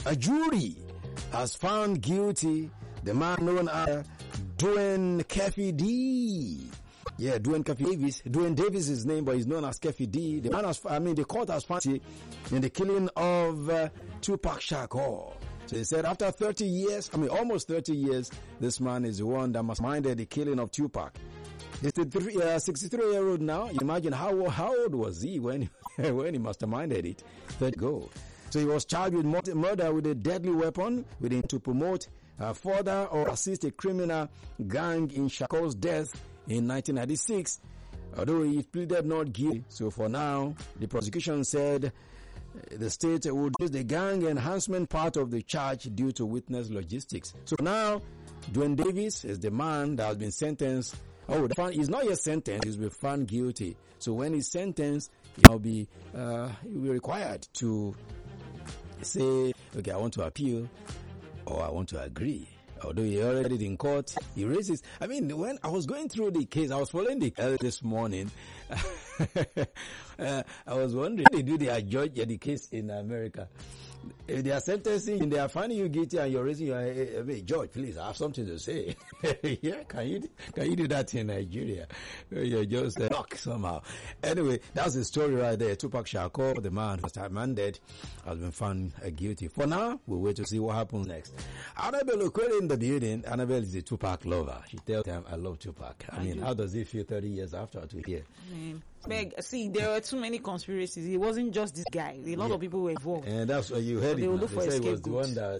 A jury has found guilty the man known as Dwayne Keffi D. Yeah, Dwayne Keffi Davis. Dwayne Davis is his name, but he's known as Keffi D. The man the court has found him in the killing of Tupac Shakur. So he said after 30 years, almost 30 years, this man is the one that masterminded the killing of Tupac. He's 63-year-old now. You imagine how old was he when he masterminded it? 30 ago. So he was charged with murder with a deadly weapon, within to promote, further or assist a criminal gang in Shakur's death in 1996. Although he pleaded not guilty. So for now, the prosecution said the state would use the gang enhancement part of the charge due to witness logistics. So now, Dwayne Davis is the man that has been sentenced. He's not yet sentenced. He's been found guilty. So when he's sentenced, he'll be required to say, okay, I want to appeal or I want to agree. Although he already did in court, he raises. When I was going through the case, I was following the case this morning. I was wondering, how they adjudge the case in America? If they are sentencing, they are finding you guilty and you're raising your hey, George, please, I have something to say. Yeah, can you do that in Nigeria? You're just locked somehow. Anyway, that's the story right there. Tupac Shakur, the man who was demanded, has been found guilty. For now, we'll wait to see what happens next. Annabelle Okwere in the building. Annabelle is a Tupac lover. She tells them, I love Tupac. How does it feel 30 years after to hear? See, there were too many conspiracies. It wasn't just this guy. A lot of people were involved. And that's what you heard. They would look for a scapegoat. He was the one that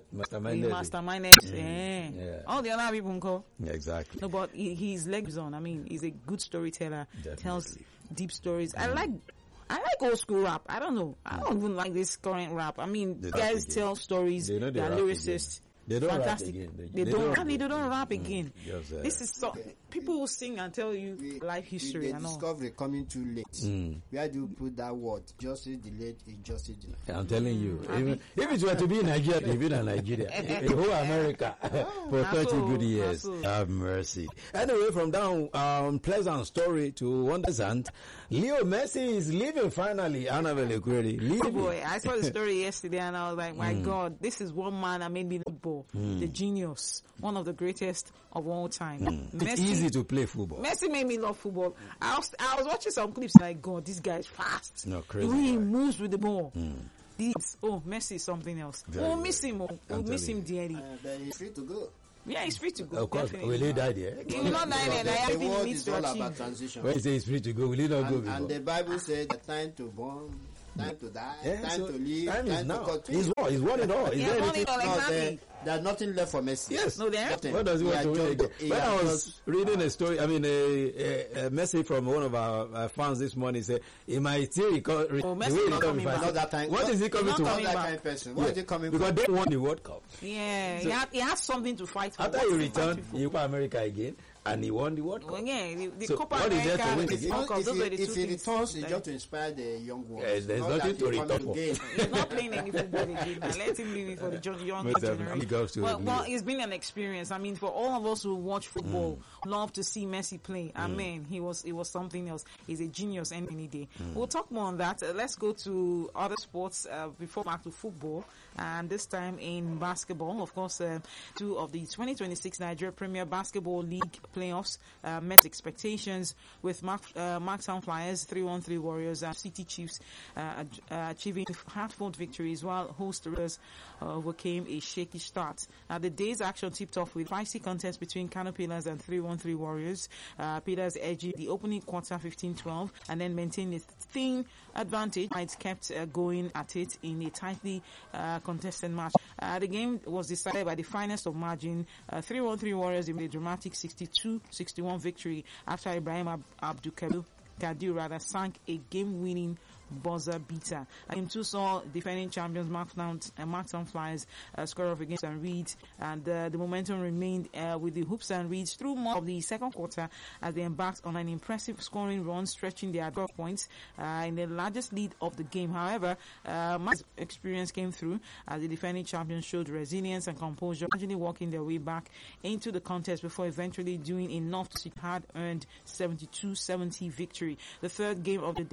masterminded. Yeah. All the other people go. Yeah, exactly. No, but his legs on. He's a good storyteller. Definitely. Tells deep stories. I like old school rap. I don't know. I don't even like this current rap. Guys tell stories. They're lyricists. They don't fantastic. Rap again. They don't rap again. This is people will sing and tell you life history and all. Discovery coming too late. Where do you put that word? Justice delayed is justice denied. I'm telling you, if it were to be in Nigeria, they'd be in Nigeria, the whole America for 30 good years. Have mercy. Anyway, from down pleasant story to Wondersand, Leo Messi is leaving finally. Annabelle Okwere leaving. Oh boy, I saw the story yesterday and I was like, my God, this is one man that made me football. The genius, one of the greatest of all time. It's easy to play football. Messi made me love football. I was watching some clips like, God, this guy is fast. No, crazy. The way he moves with the ball. Messi is something else. We'll miss him. We'll miss him dearly. But he's free to go. Yeah, he's free to go. Of course, will he die there? He will not die there. The world is all about transition. When he says he's free to go, will he not go before? And the Bible says the time to born, time to die, time to live, time to continue. He's won it all. Exactly. There's nothing left for Messi. Yes. No, there. What does he want to win again? When I was reading a story, a message from one of our fans this morning said, he might still recover. Messi not coming back. Not that time. What is he coming to? Not that kind of person. What is he coming because they won the World Cup. Yeah, so he has something to fight for. After he returned, he won America again. And he won the World Cup. Well, yeah, the so Copa America, if he returns, it's just to inspire the young ones. Yeah, there's nothing to return for. He's not playing any football again. Let him leave it for the young generation. Well, it's been an experience. For all of us who watch football, love to see Messi play. It was something else. He's a genius any day. We'll talk more on that. Let's go to other sports before back to football. And this time in basketball, of course, two of the 2026 Nigeria Premier Basketball League playoffs met expectations with Marktown Flyers 3-1-3 Warriors and City Chiefs achieving hard-fought victories, while host Rivers overcame a shaky start. The day's action tipped off with feisty contest between Kano Pillars and 3-1-3 Warriors. Pillars edged the opening quarter 15-12 and then maintained a thin advantage. It kept going at it in a tightly contested match. The game was decided by the finest of margin. 3-1-3 Warriors in a dramatic 62-61 victory after Ibrahim Abdul-Kadir sank a game-winning buzzer beater. Game 2 saw defending champions Marktown Flyers score off against and Reeds, and the momentum remained with the Hoops and Reeds through much of the second quarter as they embarked on an impressive scoring run, stretching their draw points in the largest lead of the game. However, much experience came through as the defending champions showed resilience and composure, gradually working their way back into the contest before eventually doing enough to hard-earned 72-70 victory. The third game of the day